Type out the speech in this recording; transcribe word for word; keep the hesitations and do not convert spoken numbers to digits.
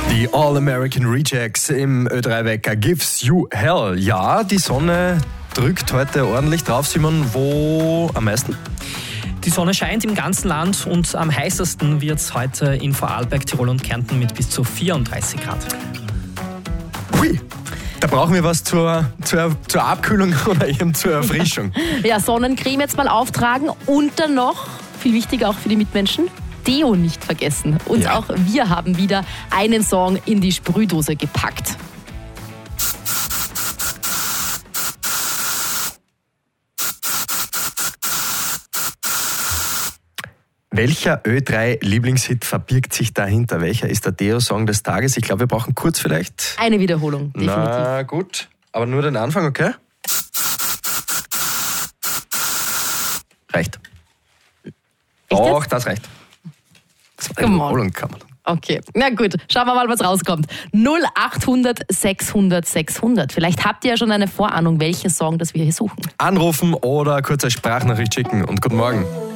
Die All-American Rejects im Ö drei Wecker Gives You Hell. Ja, die Sonne drückt heute ordentlich drauf. Simon, wo am meisten? Die Sonne scheint im ganzen Land und am heißesten wird es heute in Vorarlberg, Tirol und Kärnten mit bis zu vierunddreißig Grad. Hui, da brauchen wir was zur, zur, zur Abkühlung oder eben zur Erfrischung. Ja, Sonnencreme jetzt mal auftragen und dann noch, viel wichtiger auch für die Mitmenschen, Deo nicht vergessen. Und Ja. auch wir haben wieder einen Song in die Sprühdose gepackt. Welcher Ö drei Lieblingshit verbirgt sich dahinter? Welcher ist der Deo-Song des Tages? Ich glaube, wir brauchen kurz vielleicht. Eine Wiederholung, definitiv. Na gut, aber nur den Anfang, okay? Reicht. Echt Doch, jetzt? das reicht. Das war eine Come on. Wiederholung, kann man. Okay, na gut, schauen wir mal, was rauskommt. null achthundert sechshundert sechshundert. Vielleicht habt ihr ja schon eine Vorahnung, welchen Song das wir hier suchen. Anrufen oder kurze Sprachnachricht schicken und guten Morgen.